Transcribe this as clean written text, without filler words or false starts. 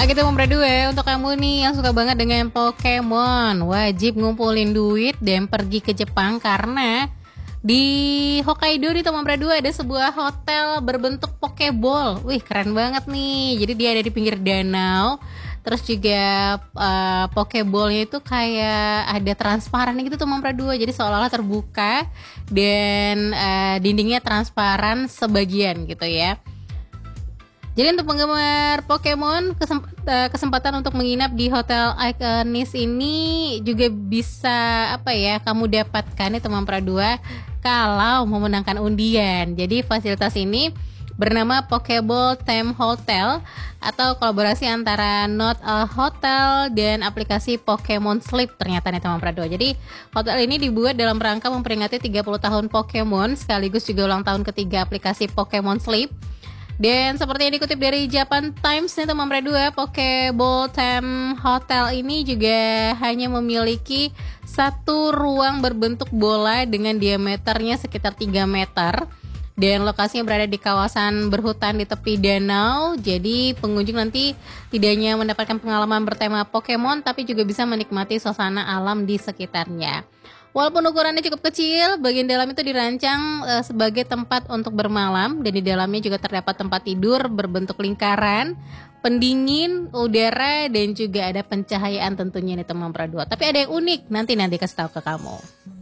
Oke teman berdua, untuk kamu nih yang suka banget dengan Pokemon, wajib ngumpulin duit dan pergi ke Jepang karena di Hokkaido nih teman berdua ada sebuah hotel berbentuk Pokeball. Wih keren banget nih. Jadi dia ada di pinggir danau. Terus juga Pokeballnya itu kayak ada transparan gitu teman berdua. Jadi seolah-olah terbuka dan dindingnya transparan sebagian gitu ya. Jadi untuk penggemar Pokemon, kesempatan untuk menginap di hotel ikonis ini juga bisa kamu dapatkan nih teman Pradua kalau memenangkan undian. Jadi fasilitas ini bernama Pokeball Theme Hotel atau kolaborasi antara Not a Hotel dan aplikasi Pokemon Sleep ternyata nih teman Pradua. Jadi hotel ini dibuat dalam rangka memperingati 30 tahun Pokemon sekaligus juga ulang tahun ketiga aplikasi Pokemon Sleep. Dan seperti yang dikutip dari Japan Times nih teman berdua, Pokeball Theme Hotel ini juga hanya memiliki satu ruang berbentuk bola dengan diameternya sekitar 3 meter. Dan lokasinya berada di kawasan berhutan di tepi danau. Jadi pengunjung nanti tidak hanya mendapatkan pengalaman bertema Pokemon, tapi juga bisa menikmati suasana alam di sekitarnya. Walaupun ukurannya cukup kecil, bagian dalam itu dirancang sebagai tempat untuk bermalam dan di dalamnya juga terdapat tempat tidur berbentuk lingkaran, pendingin udara dan juga ada pencahayaan tentunya nih teman Pradua. Tapi ada yang unik, nanti kasih tahu ke kamu.